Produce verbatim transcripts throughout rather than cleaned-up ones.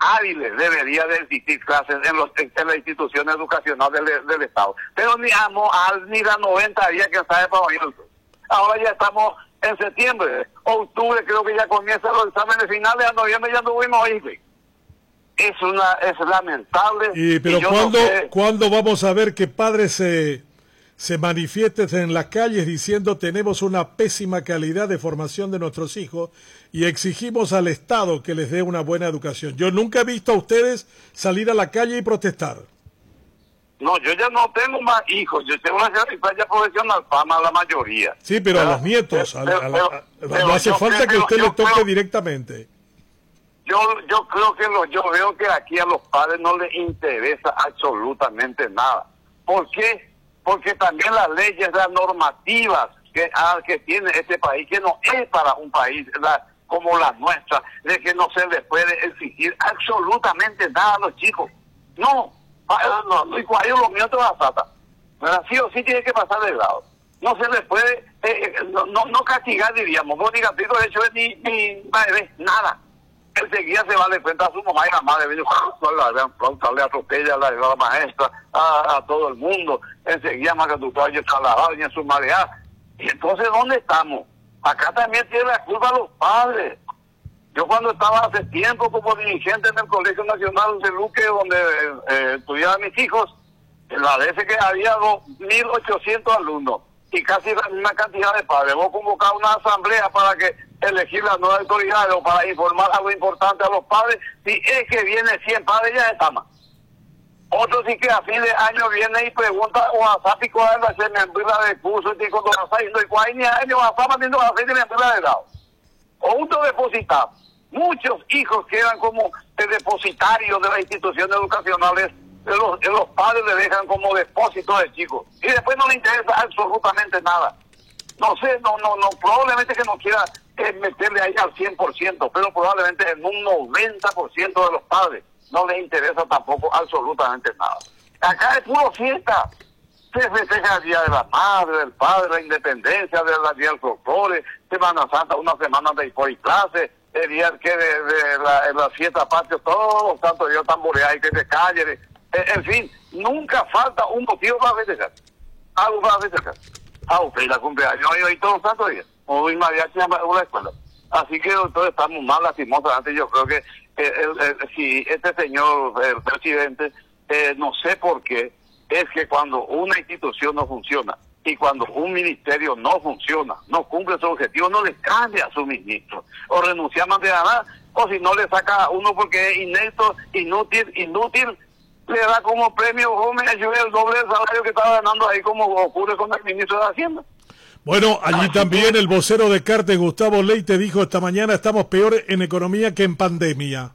hábiles debería de existir clases en, los, en las instituciones educacionales del, del Estado. Pero ni a, ni las noventa días que está de pabellón. Ahora ya estamos en septiembre, octubre creo que ya comienzan los exámenes finales, a noviembre ya no fuimos ahí. Es una, es lamentable. Y, pero y ¿cuándo, no sé... ¿cuándo vamos a ver que padres se, se manifiesten en las calles diciendo tenemos una pésima calidad de formación de nuestros hijos y exigimos al Estado que les dé una buena educación? Yo nunca he visto a ustedes salir a la calle y protestar. No, yo ya no tengo más hijos, yo tengo una ya profesional, fama la mayoría. Sí, pero ¿verdad? a los nietos, pero, a, a, pero, a, pero no hace falta creo, que usted yo le toque creo, directamente. Yo yo creo que lo, yo veo que aquí a los padres no les interesa absolutamente nada. ¿Por qué? Porque también las leyes, las normativas que, ah, que tiene este país, que no es para un país la, como la nuestra, de que no se les puede exigir absolutamente nada a los chicos. No. No, no, y cuando los míos te vas a sata. Sí o sí tiene que pasar de lado. No se le puede, eh, no, no, no castigar, diríamos. Vos ni gatito de hecho ni, ni bebé, nada. Enseguida se va de frente a su mamá y la madre viene, le atropella a la, a la maestra, a, a todo el mundo. Enseguida más que tu padre está lavado y en su marea. Y entonces, ¿dónde estamos? Acá también tiene la culpa los padres. Yo cuando estaba hace tiempo como dirigente en el Colegio Nacional de Luque, donde eh, estudiaban mis hijos, la vez que había dos mil ochocientos alumnos y casi la misma cantidad de padres. Vos convocás una asamblea para que elegir las nuevas autoridades o para informar algo importante a los padres. Si es que viene cien padres, ya está más. Otro sí que a fin de año viene y pregunta o a Zapi cuál es la membra de curso y cuando vas saliendo y cuál ni año a Zapi teniendo la seis de membra de lado. O uno depositado. Muchos hijos quedan como depositarios de las instituciones educacionales, de los, de los padres le dejan como depósito de chicos y después no le interesa absolutamente nada. No sé, no, no, no, probablemente que no quiera eh, meterle ahí al cien por ciento, pero probablemente en un noventa por ciento de los padres no les interesa tampoco absolutamente nada. Acá es puro fiesta. Se festeja el Día de la Madre, del Padre, la Independencia, de la Día del Folclore, Semana Santa, una semana de por y clase, el día que de, de la, la fiesta patria, todos los santos días tamborear y que se calle, eh, en fin, nunca falta un motivo para festejar, algo para festejar. Ah, usted la cumpleaños hoy, hoy todos los santos días, hoy mariachi en una escuela. Así que entonces estamos más lastimosos. Antes yo creo que eh, el, el, si este señor, el presidente, eh, no sé por qué, es que cuando una institución no funciona y cuando un ministerio no funciona, no cumple su objetivo, no le cambia a su ministro, o renuncia más de nada, o si no le saca a uno porque es inepto, inútil, inútil, le da como premio, o me ayude el doble del salario que estaba ganando ahí, como ocurre con el ministro de Hacienda. Bueno, allí también el vocero de Carte, Gustavo Leite, dijo esta mañana estamos peor en economía que en pandemia.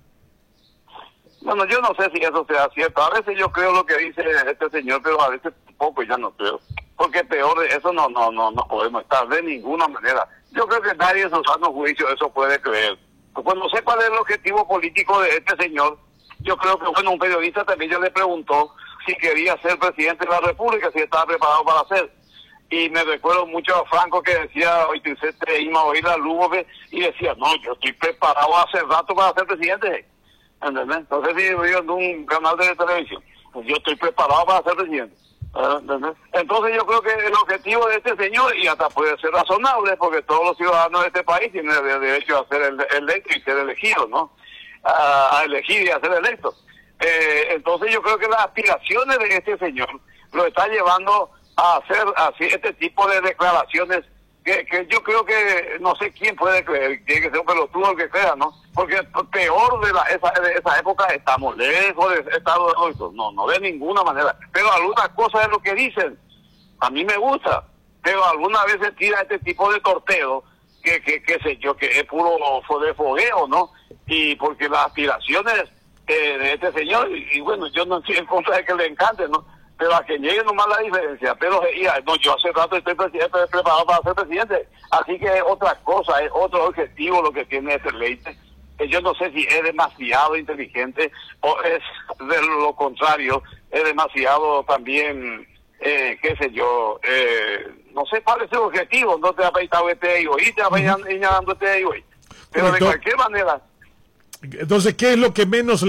Bueno, yo no sé si eso sea cierto. A veces yo creo lo que dice este señor, pero a veces tampoco ya no creo. Porque peor, eso no no no no podemos estar de ninguna manera. Yo creo que nadie en su sano juicio eso puede creer. Pues no sé cuál es el objetivo político de este señor. Yo creo que, bueno, un periodista también ya le preguntó si quería ser presidente de la República, si estaba preparado para hacer. Y me recuerdo mucho a Franco que decía, hoy te iba a oír la Lugo, y decía, no, yo estoy preparado hace rato para ser presidente. ¿Entendés? Entonces, si yo viendo un canal de televisión, pues yo estoy preparado para ser presidente. ¿Entendés? Entonces yo creo que el objetivo de este señor, y hasta puede ser razonable, porque todos los ciudadanos de este país tienen el derecho a ser electos y ser elegidos, ¿no? A, a elegir y a ser electos. Eh, entonces yo creo que las aspiraciones de este señor lo está llevando a hacer así este tipo de declaraciones que, que yo creo que no sé quién puede creer, tiene que ser un pelotudo el que crea, ¿no? Porque peor de, la, esa, de esa época estamos lejos de Estados Unidos, no, no de ninguna manera, pero algunas cosas es lo que dicen, a mí me gusta, pero algunas veces tira este tipo de torpedo, que, que, que sé yo, que es puro de fogueo, ¿no? Y porque las aspiraciones eh, de este señor, y, y bueno, yo no estoy en contra de que le encante, ¿no? Pero a que llegue nomás la diferencia. Pero ya, no, yo hace rato estoy presidente, preparado para ser presidente. Así que es otra cosa, es otro objetivo lo que tiene ese Leite. Yo no sé si es demasiado inteligente o es de lo contrario, es demasiado también, eh, qué sé yo, eh, no sé cuál es el objetivo. No te ha peitado este y hoy, te ha peitado este y hoy. Pero de cualquier manera. Entonces, ¿qué es lo que menos